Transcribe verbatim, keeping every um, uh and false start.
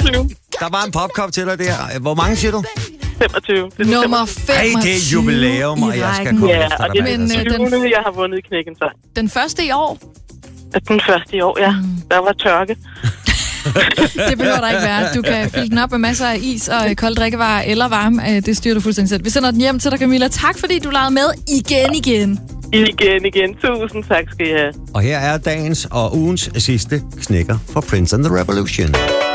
femogtyve. Der var en popkop til dig der. Hvor mange siger du? femogtyve. Det er Nummer femogtyve. femogtyve. Ej, det er jubilæum, og jeg skal komme Ja, efter og dig. det er mand, den altså. Men, øh, tyvende, jeg har vundet i knækken så. Den første i år? Den første i år, ja. Mm. Der var tørke. Det behøver der ikke være. Du kan fylde den op med masser af is og kolde drikkevarer eller varme. Det styrer du fuldstændig selv. Vi sender den hjem til dig, Camilla. Tak, fordi du legede med igen igen. Igen, igen. Tusind tak skal I have. Og her er dagens og ugens sidste knækker for Prince and the Revolution.